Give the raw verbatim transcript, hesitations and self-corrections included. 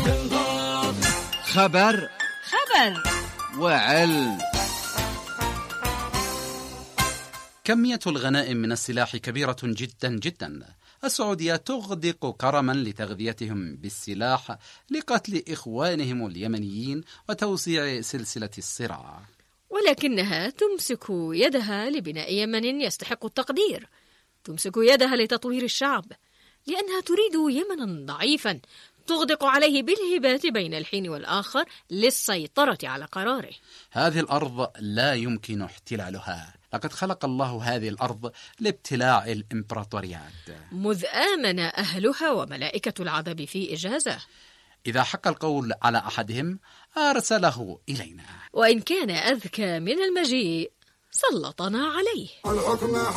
خبر خبر وعلم. كمية الغنائم من السلاح كبيرة جدا جدا. السعودية تغدق كرما لتغذيتهم بالسلاح لقتل إخوانهم اليمنيين وتوسيع سلسلة الصراع، ولكنها تمسك يدها لبناء يمن يستحق التقدير، تمسك يدها لتطوير الشعب، لأنها تريد يمنا ضعيفا تغدق عليه بالهبات بين الحين والآخر للسيطرة على قراره. هذه الأرض لا يمكن احتلالها، لقد خلق الله هذه الأرض لابتلاع الإمبراطوريات، مذ آمن أهلها وملائكة العذاب في إجازة. إذا حق القول على أحدهم أرسله إلينا، وإن كان أذكى من المجيء سلطنا عليه.